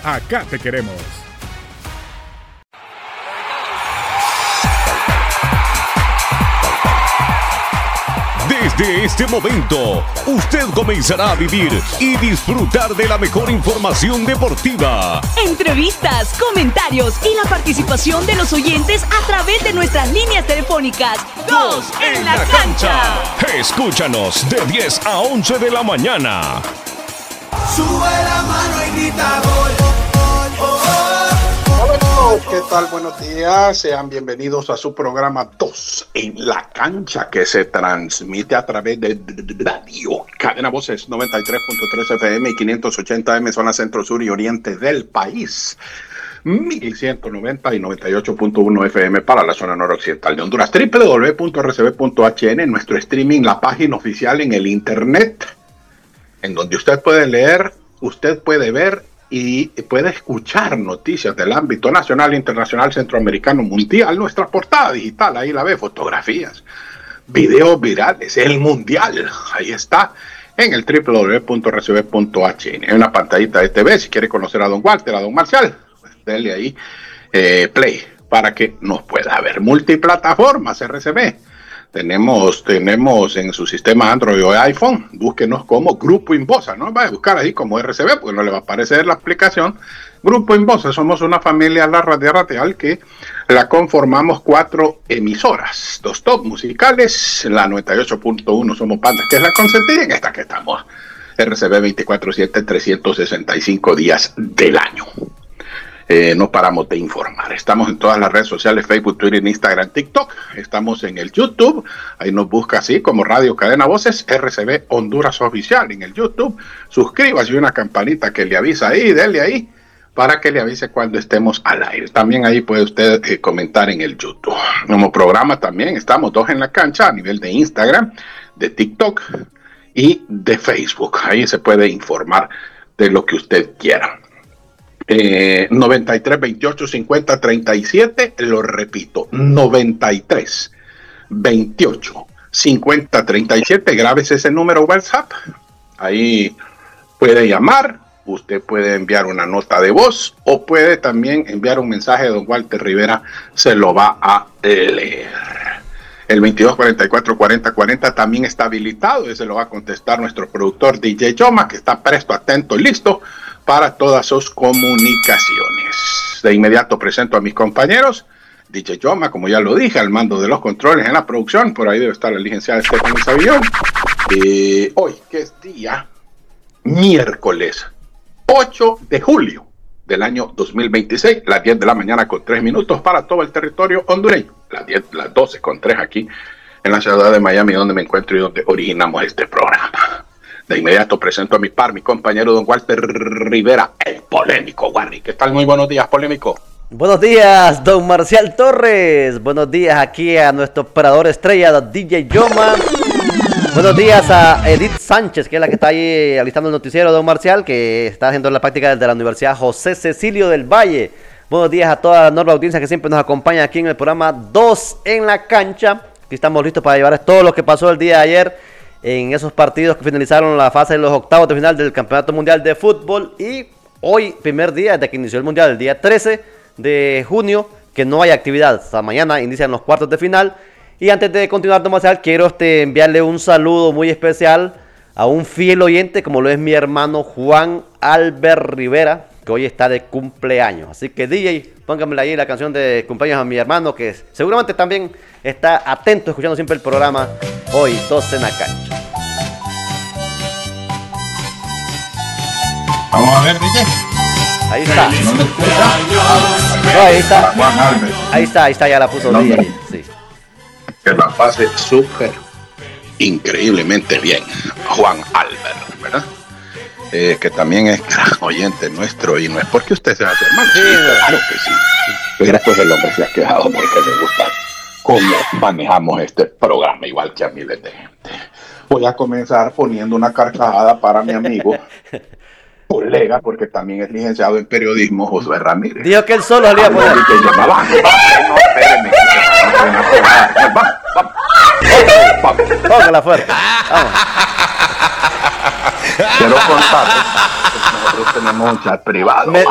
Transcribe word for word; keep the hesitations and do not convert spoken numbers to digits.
Acá te queremos. Desde este momento, usted comenzará a vivir y disfrutar de la mejor información deportiva. Entrevistas, comentarios y la participación de los oyentes a través de nuestras líneas telefónicas. Dos en la cancha. Escúchanos de diez a once de la mañana. Sube la mano y grita gol. ¿Qué tal? Buenos días, sean bienvenidos a su programa dos en la cancha, que se transmite a través de Radio Cadena Voces noventa y tres punto tres F M y quinientos ochenta M, zona centro, sur y oriente del país, mil ciento noventa y noventa y ocho punto uno F M para la zona noroccidental de Honduras, doble u doble u doble u punto r c b punto h n, nuestro streaming, la página oficial en el internet, en donde usted puede leer, usted puede ver y puede escuchar noticias del ámbito nacional, internacional, centroamericano, mundial. Nuestra portada digital, ahí la ve, fotografías, videos virales, el mundial, ahí está, en el doble u doble u doble u punto r c b punto h n. Hay una pantallita de T V, si quiere conocer a don Walter, a don Marcial, pues dele ahí eh, play para que nos pueda ver. Multiplataformas R C B. Tenemos, tenemos en su sistema Android o iPhone, búsquenos como Grupo Inbosa, no va a buscar ahí como R C B porque no le va a aparecer la aplicación. Grupo Inbosa, somos una familia la radio radial que la conformamos cuatro emisoras, dos top musicales, la noventa y ocho punto uno somos Panda, que es la consentida, y en esta que estamos, R C B veinticuatro siete, trescientos sesenta y cinco días del año. Eh, no paramos de informar. Estamos en todas las redes sociales, Facebook, Twitter, Instagram, TikTok. Estamos en el YouTube. Ahí nos busca así como Radio Cadena Voces, R C B Honduras Oficial en el YouTube. Suscríbase y una campanita que le avisa ahí, dele ahí, para que le avise cuando estemos al aire. También ahí puede usted eh, comentar en el YouTube. Como programa también estamos dos en la cancha a nivel de Instagram, de TikTok y de Facebook. Ahí se puede informar de lo que usted quiera. Eh, noventa y tres, veintiocho, cincuenta, treinta y siete, lo repito, noventa y tres, veintiocho, cincuenta, treinta y siete, grábese ese número WhatsApp, ahí puede llamar, usted puede enviar una nota de voz o puede también enviar un mensaje, don Walter Rivera se lo va a leer. El veintidós, cuarenta y cuatro, cuarenta, cuarenta también está habilitado, ese lo va a contestar nuestro productor D J Yoma, que está presto, atento y listo para todas sus comunicaciones. De inmediato presento a mis compañeros, D J Yoma, como ya lo dije, al mando de los controles en la producción, por ahí debe estar la licenciada Stephanie Savillón. Eh, hoy, que es día miércoles ocho de julio del año dos mil veintiséis, las diez de la mañana con tres minutos para todo el territorio hondureño, las, diez, las doce con tres aquí en la ciudad de Miami, donde me encuentro y donde originamos este programa. De inmediato presento a mi par, mi compañero don Walter Rivera, el polémico. Warri, ¿qué tal? Muy buenos días, polémico. Buenos días, don Marcial Torres. Buenos días aquí a nuestro operador estrella, D J Yoma. Buenos días a Edith Sánchez, que es la que está ahí alistando el noticiero, don Marcial, que está haciendo la práctica desde la Universidad José Cecilio del Valle. Buenos días a toda la enorme audiencia que siempre nos acompaña aquí en el programa dos en la cancha. Aquí estamos listos para llevarles todo lo que pasó el día de ayer en esos partidos que finalizaron la fase de los octavos de final del Campeonato Mundial de Fútbol. Y hoy, primer día desde que inició el Mundial, el día trece de junio, que no hay actividad. Hasta mañana inician los cuartos de final. Y antes de continuar, don Marcial, quiero este, enviarle un saludo muy especial a un fiel oyente, como lo es mi hermano Juan Albert Rivera, que hoy está de cumpleaños. Así que D J, póngamele ahí la canción de cumpleaños a mi hermano, que seguramente también está atento, escuchando siempre el programa hoy, dos en la cancha. Vamos a ver, D J. Ahí está. ¿Dónde No, ahí está. Ahí está, ahí está, ya la puso D J. Sí. Que la pase súper increíblemente bien, Juan Albert, ¿verdad? Eh, que también es gran oyente nuestro, y no es porque usted sea su hermano, sí, claro que sí, pero pues el hombre se ha quejado porque le gusta cómo manejamos este programa, igual que a miles de gente. Voy a comenzar poniendo una carcajada para mi amigo colega, porque también es licenciado en periodismo, Josué Ramírez. Dijo que él solo salía a poner. No, espéreme. Vamos, vamos. Póngala fuerte. Vamos. Quiero contarles que nosotros tenemos un chat privado. Me,